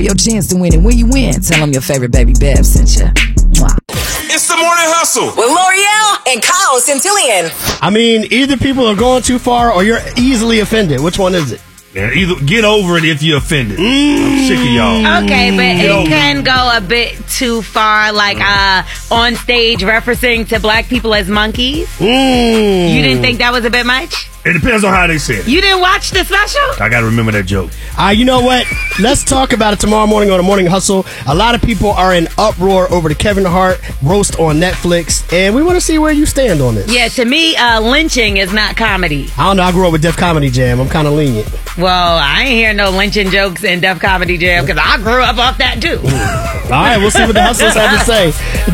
Your chance to win, and when you win, tell them your favorite baby Bev sent you. Mwah. It's the Morning Hustle with L'Oreal and Kyle Centillion. I mean, either people are going too far or you're easily offended. Which one is it? Yeah, either get over it if you're offended. I'm sick of y'all. Okay, but it can go a bit too far, like on stage referencing to black people as monkeys. You didn't think that was a bit much? It depends on how they said it. You didn't watch the special? I gotta remember that joke. You know what? Let's talk about it tomorrow morning on the Morning Hustle. A lot of people are in uproar over the Kevin Hart roast on Netflix, and we want to see where you stand on this. Yeah, to me, lynching is not comedy. I don't know. I grew up with Def Comedy Jam. I'm kind of lenient. Well, I ain't hear no lynching jokes in Def Comedy Jam because I grew up off that too. All right, we'll see what the hustlers have to say.